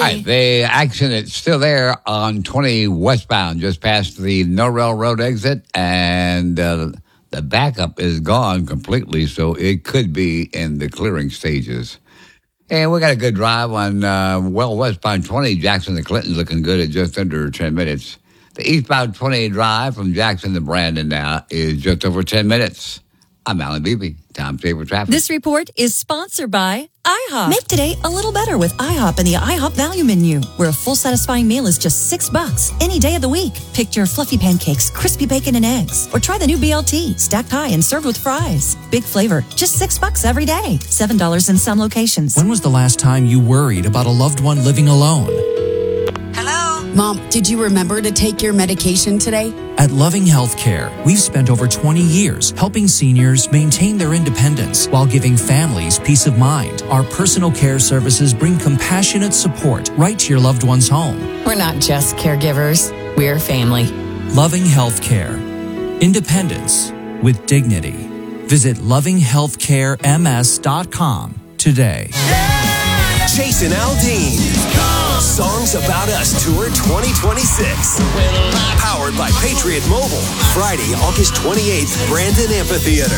right, the action is still there on 20 westbound, just past the Norrell Road exit, and the backup is gone completely, so it could be in the clearing stages. And we got a good drive on, westbound 20, Jackson to Clinton, looking good at just under 10 minutes. The eastbound 20 drive from Jackson to Brandon now is just over 10 minutes. I'm Alan Beebe. Time saver traffic. This report is sponsored by IHOP. Make today a little better with IHOP and the IHOP value menu, where a full satisfying meal is just $6 any day of the week. Pick your fluffy pancakes, crispy bacon and eggs, or try the new BLT, stacked high and served with fries. Big flavor, just $6 every day. $7 in some locations. When was the last time you worried about a loved one living alone? Mom, did you remember to take your medication today? At Loving Healthcare, we've spent over 20 years helping seniors maintain their independence while giving families peace of mind. Our personal care services bring compassionate support right to your loved one's home. We're not just caregivers, we're family. Loving Healthcare. Independence with dignity. Visit lovinghealthcarems.com today. Jason Aldean. Songs About Us Tour 2026. Powered by Patriot Mobile. Friday, August 28th, Brandon Amphitheater.